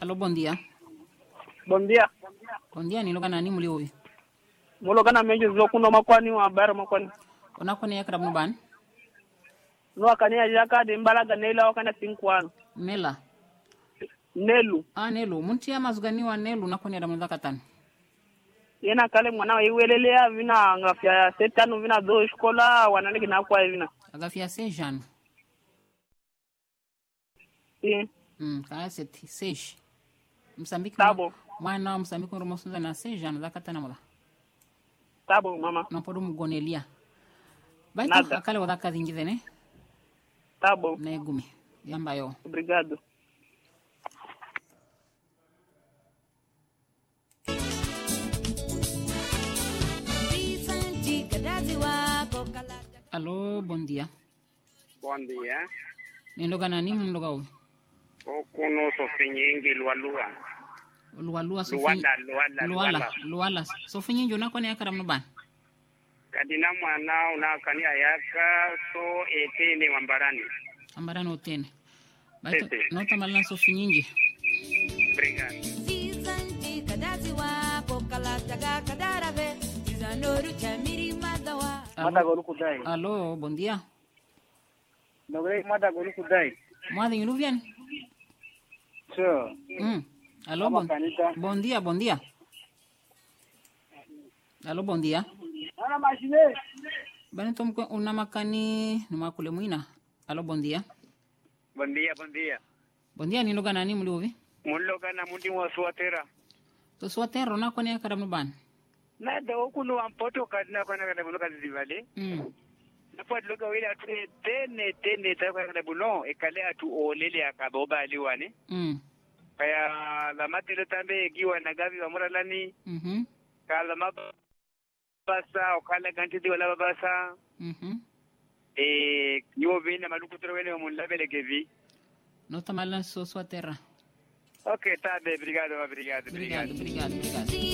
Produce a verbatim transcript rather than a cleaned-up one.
Alô, bom dia. Bom dia. Bom dia, ni loga nani muli ovi. Mulo kana meje zoku no makwani wa bara makwani. Ona kone ya krab no ban? No akani ya jaka de mbalaga nela wakana sinkwan. Nela. Nelu. Ah, Nelu. Munti ya mazugani wa Nelu na kone ya damu zakatan. Yena kale mwana wa iwelelea vina ngafya setano vina do shkola wananiki na kwa vina. Agafia sejan. Sim. Mm, kaya seti sej. Msambiki. Tabo. Mwana msambiki ngoro mosunza na sejan zakatana mala. Tabo mama. Na podo mugonelia. Baito Nada. akale wadaka zingize ne? Tabo. Na egumi. Yamba yo. Obrigado. Alô, bom dia. Bom dia. Nindoga nani mndoga uvi? Okuno sofinyingi lualua. Lualua sofi. Luala, luala, Luala. Luala. Sofi nyingi unakone ya karam no ban? Kadina mwana unakani ayaka so etene wambarani. Ambarano utene. Baito Tete. nota malana sofi nyingi. Obrigado. Mata golu kudai. Alô, bom dia. Dogre mata golu kudai. Mwada yunu viene? Sure. Mm. Alô, Mama bom, Canita. bom dia, bom dia. Alô, bom dia. Ana mashine. Bani tom ko una makani numa kule muina. Alô, bom dia. Bom dia, bom dia. Bom dia, ni loga nani muli uvi? Mullo kana mundi wa suatera. To suwa terro na kone ya karam no ban? Na da okuno ampoto kadina kana kana bulo kadina divale. Mm. Na pot loga wila tre tene tene ta kana bulo e kale atu olele akaboba aliwane. Mm. Kaya la matilo tambe giwa na gavi wa muralani. Mhm. Kala mabasa okala ganti di wala babasa. Mhm. E nyo vina maluku trowele mun labele gevi. Nota malana so suwa terra. Ok, tá bem, obrigado, obrigado, obrigado. Obrigado, obrigado, obrigado.